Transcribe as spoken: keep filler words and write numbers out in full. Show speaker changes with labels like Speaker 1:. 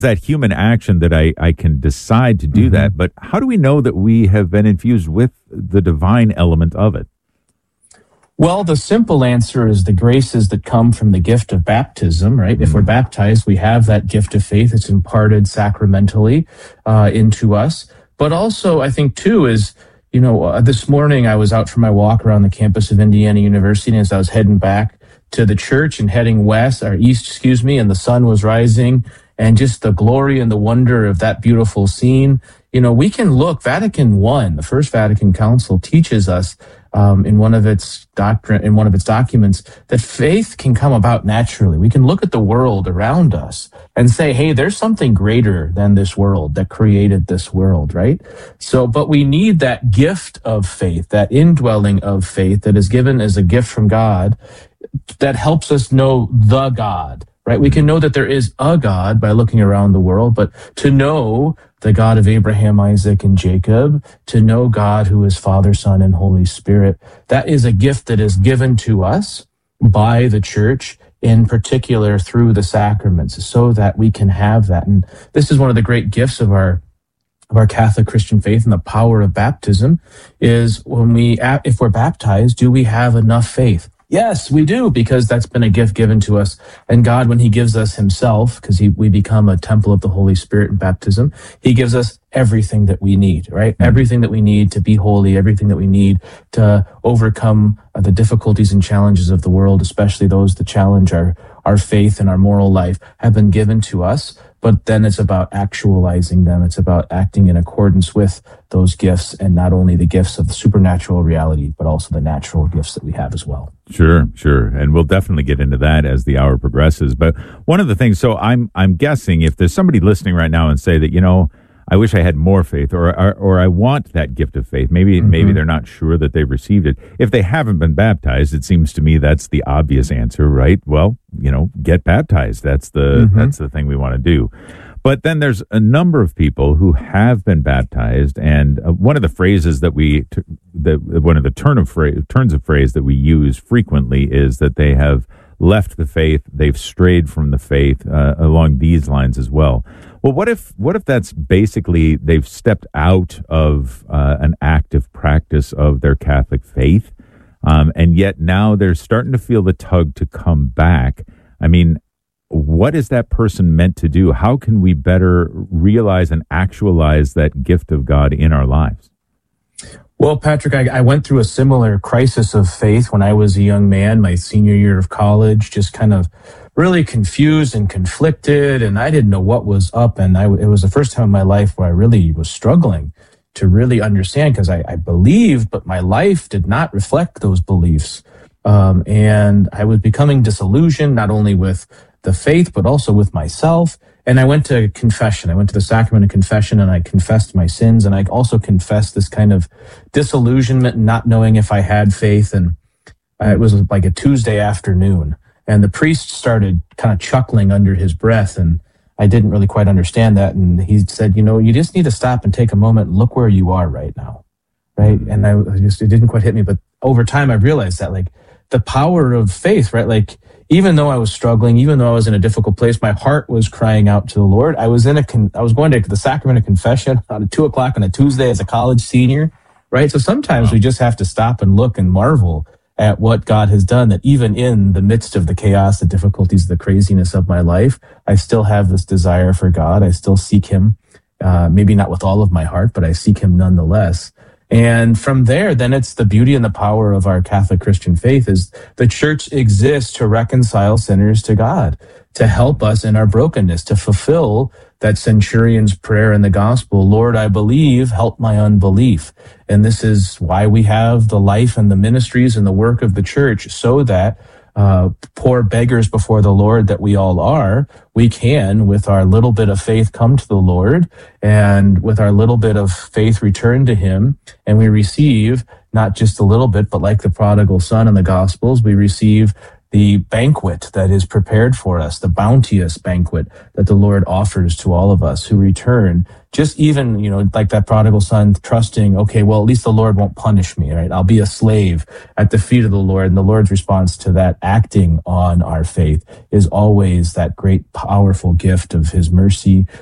Speaker 1: that human action that I, I can decide to do mm-hmm. that, but how do we know that we have been infused with the divine element of it?
Speaker 2: Well, the simple answer is the graces that come from the gift of baptism, right? Mm-hmm. If we're baptized, we have that gift of faith. It's imparted sacramentally uh, into us. But also, I think, too, is, you know, uh, this morning I was out for my walk around the campus of Indiana University, and as I was heading back to the church and heading west, or east, excuse me, and the sun was rising, and just the glory and the wonder of that beautiful scene. You know, we can look, Vatican One, the First Vatican Council, teaches us um, in one of its doctrine, in one of its documents, that faith can come about naturally. We can look at the world around us and say, hey, there's something greater than this world that created this world, right? So, but we need that gift of faith, that indwelling of faith that is given as a gift from God that helps us know the God. Right? We can know that there is a God by looking around the world, but to know the God of Abraham, Isaac, and Jacob, to know God who is Father, Son, and Holy Spirit, that is a gift that is given to us by the church, in particular through the sacraments, so that we can have that. And this is one of the great gifts of our of our Catholic Christian faith, and the power of baptism is when we, if we're baptized, do we have enough faith? Yes, we do, because that's been a gift given to us. And God, when he gives us himself, because he, we become a temple of the Holy Spirit in baptism, he gives us everything that we need, right? Mm-hmm. Everything that we need to be holy, everything that we need to overcome uh, the difficulties and challenges of the world, especially those that challenge our, our faith and our moral life, have been given to us. But then it's about actualizing them. It's about acting in accordance with those gifts, and not only the gifts of the supernatural reality, but also the natural gifts that we have as well.
Speaker 1: Sure, sure. And we'll definitely get into that as the hour progresses. But one of the things, so I'm I'm guessing if there's somebody listening right now and say that, you know, I wish I had more faith, or or, or I want that gift of faith. Maybe mm-hmm. maybe they're not sure that they've received it. If they haven't been baptized, it seems to me that's the obvious answer, right? Well, you know, get baptized. That's the mm-hmm. that's the thing we want to do. But then there's a number of people who have been baptized, and uh, one of the phrases that we, t- that one of the turn of phrase, turns of phrase that we use frequently is that they have left the faith, they've strayed from the faith, uh, along these lines as well. Well, what if what if that's basically they've stepped out of uh, an active practice of their Catholic faith, um, and yet now they're starting to feel the tug to come back? I mean, what is that person meant to do? How can we better realize and actualize that gift of God in our lives?
Speaker 2: Well, Patrick, I, I went through a similar crisis of faith when I was a young man, my senior year of college, just kind of really confused and conflicted, and I didn't know what was up. And I, it was the first time in my life where I really was struggling to really understand, because I, I believed, but my life did not reflect those beliefs. Um, and I was becoming disillusioned, not only with the faith, but also with myself. And I went to confession. I went to the sacrament of confession, and I confessed my sins. And I also confessed this kind of disillusionment, not knowing if I had faith. And uh, it was like a Tuesday afternoon, and the priest started kind of chuckling under his breath. And I didn't really quite understand that. And he said, you know, you just need to stop and take a moment and look where you are right now. Right. And I just, it didn't quite hit me. But over time, I realized that, like, the power of faith, right? Like, even though I was struggling, even though I was in a difficult place, my heart was crying out to the Lord. I was in a, con- I was going to the sacrament of confession on a two o'clock on a Tuesday as a college senior, right? So sometimes wow. we just have to stop and look and marvel at what God has done, that even in the midst of the chaos, the difficulties, the craziness of my life, I still have this desire for God. I still seek him, uh, maybe not with all of my heart, but I seek him nonetheless. And from there, then it's the beauty and the power of our Catholic Christian faith is the church exists to reconcile sinners to God, to help us in our brokenness, to fulfill that centurion's prayer in the gospel, Lord, I believe, help my unbelief. And this is why we have the life and the ministries and the work of the church, so that uh, poor beggars before the Lord that we all are, we can, with our little bit of faith, come to the Lord, and with our little bit of faith return to him, and we receive not just a little bit, but like the prodigal son in the Gospels, we receive the banquet that is prepared for us, the bounteous banquet that the Lord offers to all of us who return. Just even, you know, like that prodigal son trusting, okay, well, at least the Lord won't punish me, right? I'll be a slave at the feet of the Lord. And the Lord's response to that, acting on our faith, is always that great, powerful gift of his mercy,